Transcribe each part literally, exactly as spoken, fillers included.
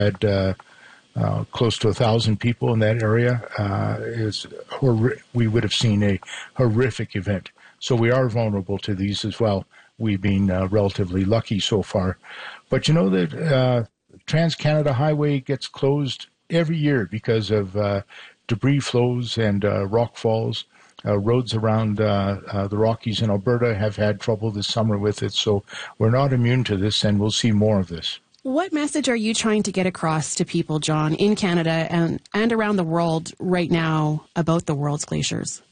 had uh, uh, close to a thousand people in that area, uh, is hor- we would have seen a horrific event. So we are vulnerable to these as well. We've been uh, relatively lucky so far. But you know that uh, Trans-Canada Highway gets closed every year because of uh, debris flows and uh, rock falls. Uh, roads around uh, uh, the Rockies in Alberta have had trouble this summer with it, so we're not immune to this, and we'll see more of this. What message are you trying to get across to people, John, in Canada and, and around the world right now about the world's glaciers?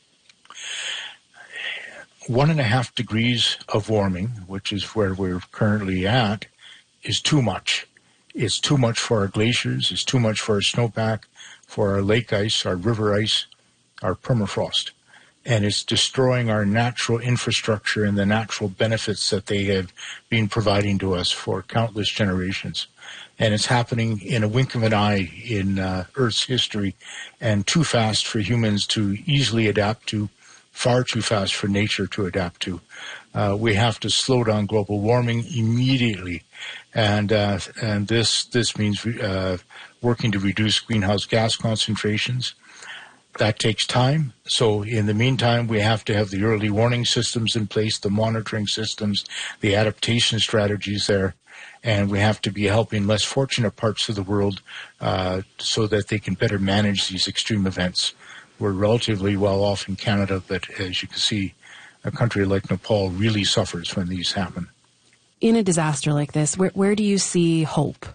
One and a half degrees of warming, which is where we're currently at, is too much. It's too much for our glaciers, it's too much for our snowpack, for our lake ice, our river ice, our permafrost. And it's destroying our natural infrastructure and the natural benefits that they have been providing to us for countless generations. And it's happening in a wink of an eye in uh, Earth's history, and too fast for humans to easily adapt to, far too fast for nature to adapt to. Uh, we have to slow down global warming immediately. And uh, and this, this means uh, working to reduce greenhouse gas concentrations. That takes time. So in the meantime, we have to have the early warning systems in place, the monitoring systems, the adaptation strategies there. And we have to be helping less fortunate parts of the world uh, so that they can better manage these extreme events. We're relatively well off in Canada, but as you can see, a country like Nepal really suffers when these happen. In a disaster like this, where, where do you see hope?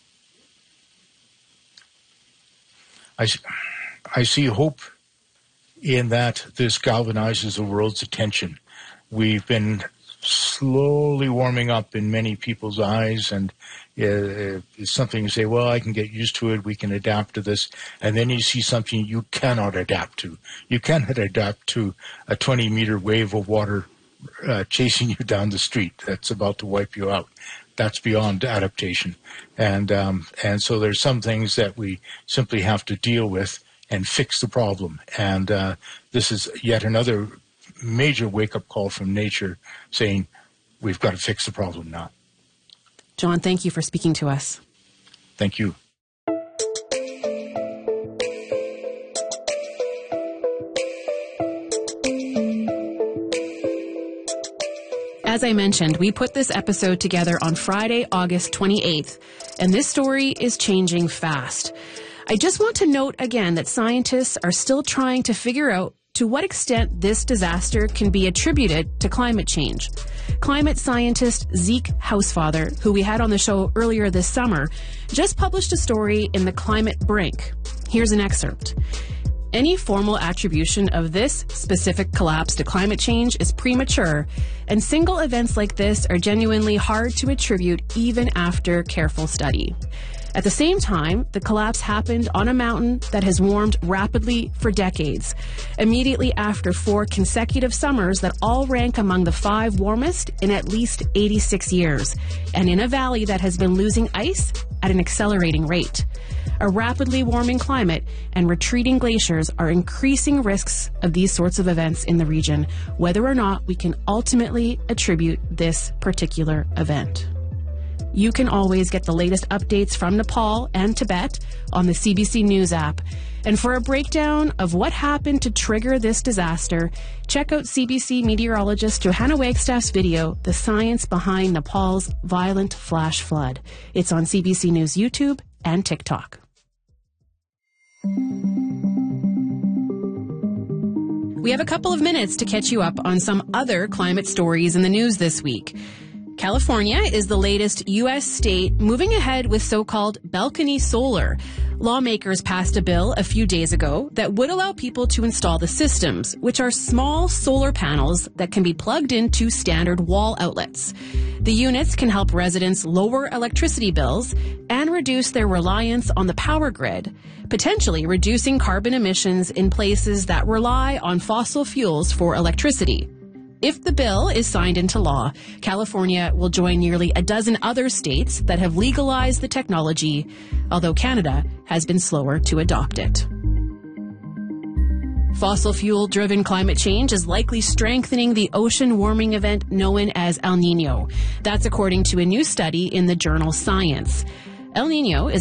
I I see hope in that this galvanizes the world's attention. We've been slowly warming up in many people's eyes, and uh, it's something you say, well, I can get used to it, we can adapt to this, and then you see something you cannot adapt to. You cannot adapt to a twenty-meter wave of water uh, chasing you down the street that's about to wipe you out. That's beyond adaptation. And, um, and so there's some things that we simply have to deal with and fix the problem. And uh, this is yet another major wake-up call from nature saying, we've got to fix the problem now. John, thank you for speaking to us. Thank you. As I mentioned, we put this episode together on Friday, August twenty-eighth, and this story is changing fast. I just want to note again that scientists are still trying to figure out to what extent this disaster can be attributed to climate change. Climate scientist Zeke Housefather, who we had on the show earlier this summer, just published a story in The Climate Brink. Here's an excerpt. Any formal attribution of this specific collapse to climate change is premature, and single events like this are genuinely hard to attribute even after careful study. At the same time, the collapse happened on a mountain that has warmed rapidly for decades, immediately after four consecutive summers that all rank among the five warmest in at least eighty-six years, and in a valley that has been losing ice at an accelerating rate. A rapidly warming climate and retreating glaciers are increasing risks of these sorts of events in the region, whether or not we can ultimately attribute this particular event. You can always get the latest updates from Nepal and Tibet on the C B C News app. And for a breakdown of what happened to trigger this disaster, check out C B C meteorologist Johanna Wagstaff's video, The Science Behind Nepal's Violent Flash Flood. It's on C B C News YouTube and TikTok. We have a couple of minutes to catch you up on some other climate stories in the news this week. California is the latest U S state moving ahead with so-called balcony solar. Lawmakers passed a bill a few days ago that would allow people to install the systems, which are small solar panels that can be plugged into standard wall outlets. The units can help residents lower electricity bills and reduce their reliance on the power grid, potentially reducing carbon emissions in places that rely on fossil fuels for electricity. If the bill is signed into law, California will join nearly a dozen other states that have legalized the technology, although Canada has been slower to adopt it. Fossil fuel-driven climate change is likely strengthening the ocean warming event known as El Nino. That's according to a new study in the journal Science. El Nino is